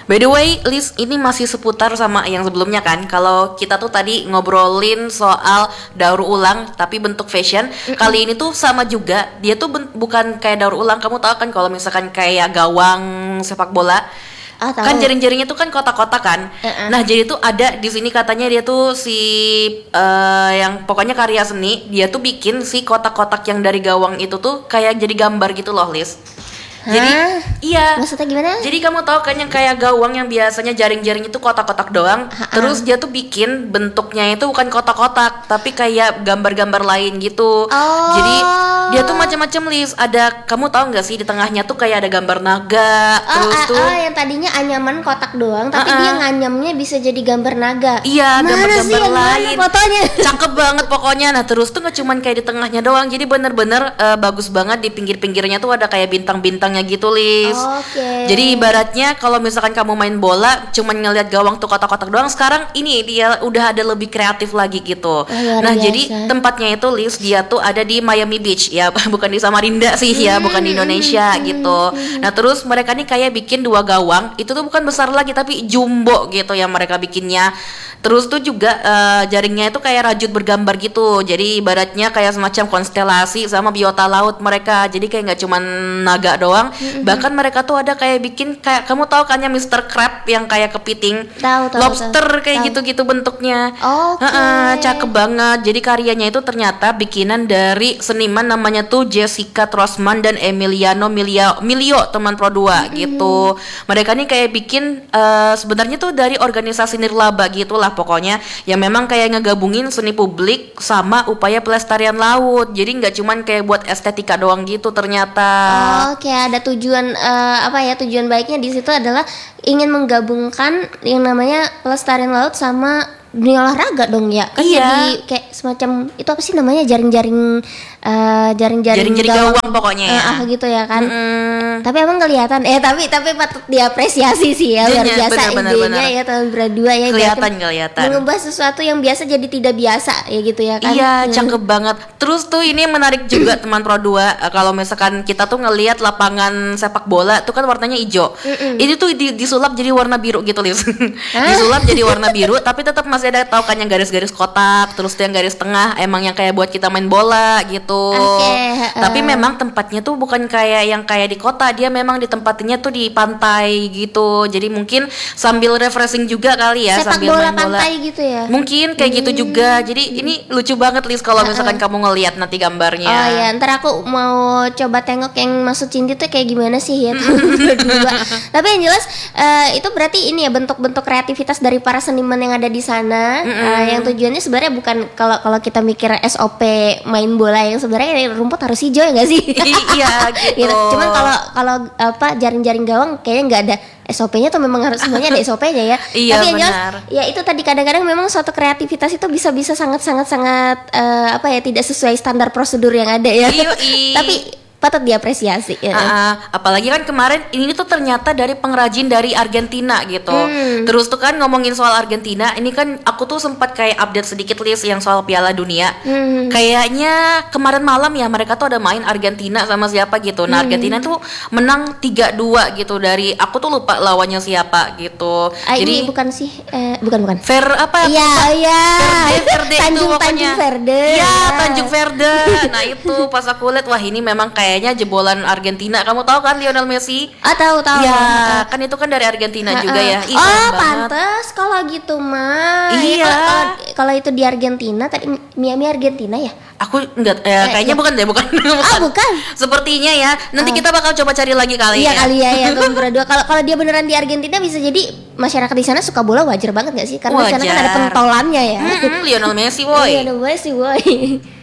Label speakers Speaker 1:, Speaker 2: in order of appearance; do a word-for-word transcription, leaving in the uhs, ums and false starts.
Speaker 1: By the way, Liz, ini masih seputar sama yang sebelumnya kan. Kalau kita tuh tadi ngobrolin soal daur ulang tapi bentuk fashion. Mm-mm. Kali ini tuh sama juga. Dia tuh ben- bukan kayak daur ulang. Kamu tahu kan kalau misalkan kayak gawang sepak bola,
Speaker 2: Ah, tahu.
Speaker 1: kan jaring-jaringnya tuh kan kotak-kotak kan.
Speaker 2: Uh-uh.
Speaker 1: Nah, jadi tuh ada di sini katanya dia tuh si uh, yang pokoknya karya seni, dia tuh bikin si kotak-kotak yang dari gawang itu tuh kayak jadi gambar gitu loh, Liz.
Speaker 2: Hah?
Speaker 1: Jadi iya.
Speaker 2: Maksudnya gimana?
Speaker 1: Jadi kamu tahu kan yang kayak gawang yang biasanya jaring-jaring itu kotak-kotak doang.
Speaker 2: Ha-ha.
Speaker 1: Terus dia tuh bikin bentuknya itu bukan kotak-kotak, tapi kayak gambar-gambar lain gitu.
Speaker 2: Oh.
Speaker 1: Jadi dia tuh macam-macam, Liz. Ada, kamu tahu nggak sih di tengahnya tuh kayak ada gambar naga.
Speaker 2: Oh,
Speaker 1: terus
Speaker 2: ah,
Speaker 1: tuh
Speaker 2: oh, yang tadinya anyaman kotak doang, tapi
Speaker 1: Uh-uh.
Speaker 2: dia nganyamnya bisa jadi gambar naga.
Speaker 1: Iya,
Speaker 2: Mana
Speaker 1: gambar-gambar
Speaker 2: sih yang mana
Speaker 1: lain.
Speaker 2: fotonya?
Speaker 1: Cakep banget pokoknya. Nah, terus tuh nggak cuman kayak di tengahnya doang. Jadi bener-bener uh, bagus banget di pinggir-pinggirnya tuh ada kayak bintang-bintangnya gitu, Liz.
Speaker 2: Oke.
Speaker 1: Jadi ibaratnya kalau misalkan kamu main bola cuman ngelihat gawang tuh kotak-kotak doang, sekarang ini dia udah ada lebih kreatif lagi gitu.
Speaker 2: Luar
Speaker 1: Nah,
Speaker 2: biasa.
Speaker 1: jadi tempatnya itu, Liz, dia tuh ada di Miami Beach ya, bukan di Samarinda sih ya, bukan di Indonesia gitu. Nah, terus mereka nih kayak bikin dua gawang, itu tuh bukan besar lagi tapi jumbo gitu yang mereka bikinnya. Terus tuh juga uh, jaringnya itu kayak rajut bergambar gitu. Jadi ibaratnya kayak semacam konstelasi sama biota laut mereka. Jadi kayak nggak cuman naga doang, bahkan mereka tuh ada kayak bikin kayak, kamu tahu kan ya mister Crab yang kayak kepiting,
Speaker 2: Tahu, tahu,
Speaker 1: lobster
Speaker 2: tahu.
Speaker 1: kayak
Speaker 2: Tahu.
Speaker 1: gitu-gitu bentuknya.
Speaker 2: Oke.
Speaker 1: Heeh, cakep banget. Jadi karyanya itu ternyata bikinan dari seniman namanya tuh Jessica Trostman dan Emiliano Milio, Milio teman Pro dua gitu. Mereka nih kayak bikin uh, sebenarnya tuh dari organisasi nirlaba gitulah pokoknya, yang memang kayak ngegabungin seni publik sama upaya pelestarian laut. Jadi nggak cuman kayak buat estetika doang gitu ternyata.
Speaker 2: Oke, ada tujuan eh, apa ya? Tujuan baiknya di situ adalah ingin menggabungkan yang namanya pelestarian laut sama dunia olahraga dong ya. Kan
Speaker 1: Iya.
Speaker 2: jadi kayak semacam itu apa sih namanya? Jaring-jaring eh, jaring-jaring
Speaker 1: Jaring-jaring gawang pokoknya ya.
Speaker 2: Eh, ah, gitu ya kan.
Speaker 1: Mm-mm.
Speaker 2: Tapi emang kelihatan eh tapi tapi patut diapresiasi sih ya, luar
Speaker 1: Iya,
Speaker 2: biasa
Speaker 1: benar,
Speaker 2: idenya
Speaker 1: benar, benar.
Speaker 2: ya tahun berdua ya.
Speaker 1: Kelihatan,
Speaker 2: Berarti
Speaker 1: kelihatan.
Speaker 2: mengubah sesuatu yang biasa jadi tidak biasa ya gitu ya kan.
Speaker 1: Iya,
Speaker 2: Hmm.
Speaker 1: cakep banget. Terus tuh ini yang menarik juga teman Pro dua, eh, kalau misalkan kita tuh ngelihat lapangan sepak bola tuh kan warnanya hijau.
Speaker 2: Mm-mm.
Speaker 1: Ini tuh di- disulap jadi warna biru gitu, Liz.
Speaker 2: Hah?
Speaker 1: Disulap jadi warna biru tapi tetap masih ada, tahu kan yang garis-garis kotak, terus tuh yang garis tengah emang yang kayak buat kita main bola gitu.
Speaker 2: Oke,
Speaker 1: Tapi
Speaker 2: heeh.
Speaker 1: memang tempatnya tuh bukan kayak yang kayak di kota, dia memang ditempatinnya tuh di pantai gitu. Jadi mungkin sambil refreshing juga kali ya,
Speaker 2: Sepak
Speaker 1: sambil
Speaker 2: bola
Speaker 1: main bola.
Speaker 2: pantai gitu ya.
Speaker 1: Mungkin kayak gitu juga. Jadi ini lucu banget, Liz, kalau misalkan kamu ngelihat nanti gambarnya.
Speaker 2: Oh ya, ntar aku mau coba tengok yang maksud Cindy tuh kayak gimana sih ya tahun berdua. Tapi yang jelas eh, itu berarti ini ya bentuk-bentuk kreativitas dari para seniman yang ada di sana. Eh, yang tujuannya sebenarnya bukan kalau kalau kita mikir S O P main bola yang sebenarnya rumput harus hijau ya nggak sih?
Speaker 1: Iya, gitu.
Speaker 2: Cuman kalau kalau apa jaring-jaring gawang kayaknya nggak ada S O P-nya tuh memang harus semuanya ada S O P-nya ya.
Speaker 1: Iya,
Speaker 2: Tapi yang jelas
Speaker 1: benar.
Speaker 2: ya itu tadi kadang-kadang memang suatu kreativitas itu bisa-bisa sangat-sangat sangat eh, apa ya tidak sesuai standar prosedur yang ada ya.
Speaker 1: Yoi.
Speaker 2: Tapi patut diapresiasi ya.
Speaker 1: Ah, ah. apalagi kan kemarin ini tuh ternyata dari pengrajin dari Argentina gitu.
Speaker 2: Hmm.
Speaker 1: Terus tuh kan ngomongin soal Argentina, ini kan aku tuh sempat kayak update sedikit, List, yang soal Piala Dunia.
Speaker 2: Hmm.
Speaker 1: Kayaknya kemarin malam ya mereka tuh ada main Argentina sama siapa gitu. Nah, Argentina tuh menang tiga dua gitu dari, aku tuh lupa lawannya siapa gitu.
Speaker 2: Ah,
Speaker 1: Jadi
Speaker 2: ini bukan sih eh, bukan bukan.
Speaker 1: Ver apa?
Speaker 2: Iya, iya.
Speaker 1: Verde, Verde itu
Speaker 2: Tanjung
Speaker 1: pokoknya.
Speaker 2: Tanjung Verde.
Speaker 1: Iya, Tanjung Verde. Nah, itu pas aku lihat, wah ini memang kayaknya jebolan Argentina. Kamu tahu kan Lionel Messi?
Speaker 2: Ah tahu tahu.
Speaker 1: Iya, kan itu kan dari Argentina juga ya. Ih,
Speaker 2: Oh,
Speaker 1: keren banget.
Speaker 2: pantes kalau gitu mah.
Speaker 1: Iya.
Speaker 2: Ya, kalau- kalau- Kalau itu di Argentina tadi Miami Argentina ya?
Speaker 1: Aku enggak, eh,
Speaker 2: Eh,
Speaker 1: kayaknya
Speaker 2: iya.
Speaker 1: bukan deh, bukan.
Speaker 2: Ah, bukan.
Speaker 1: Sepertinya ya. Nanti
Speaker 2: Oh.
Speaker 1: kita bakal coba cari lagi kali
Speaker 2: Iya
Speaker 1: ya.
Speaker 2: kali ya ya tahun berdua. Kalau kalau dia beneran di Argentina bisa jadi masyarakat di sana suka bola wajar banget gak sih? Karena di sana kan ada
Speaker 1: Wajar.
Speaker 2: pentolannya ya.
Speaker 1: Mm-mm, Lionel Messi, woi.
Speaker 2: Iya, ada Messi, boy.